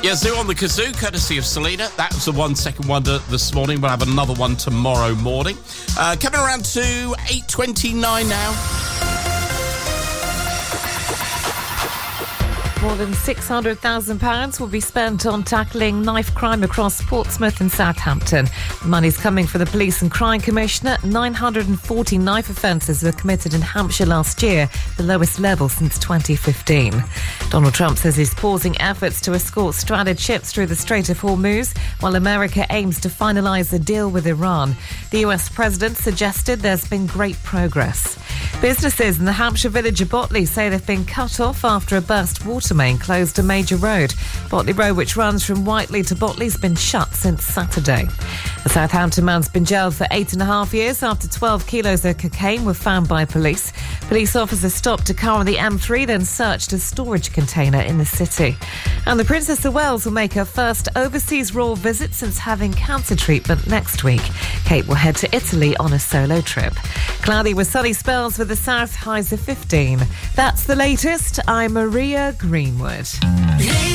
Yazoo on the kazoo, courtesy of Selena. That was the 1 second wonder this morning. We'll have another one tomorrow morning. Coming around to 8:29 now. More than £600,000 will be spent on tackling knife crime across Portsmouth and Southampton. The money's coming for the Police and Crime Commissioner. 940 knife offences were committed in Hampshire last year, the lowest level since 2015. Donald Trump says he's pausing efforts to escort stranded ships through the Strait of Hormuz, while America aims to finalise a deal with Iran. The US president suggested there's been great progress. Businesses in the Hampshire village of Botley say they've been cut off after a burst water main closed a major road. Botley Road, which runs from Whiteley to Botley, has been shut since Saturday. A Southampton man's been jailed for 8.5 years after 12 kilos of cocaine were found by police. Police officers stopped a car on the M3, then searched a storage container in the city. And the Princess of Wales will make her first overseas royal visit since having cancer treatment next week. Kate will head to Italy on a solo trip. Cloudy with sunny spells with the south, highs of 15. That's the latest. I'm Maria Greenwood.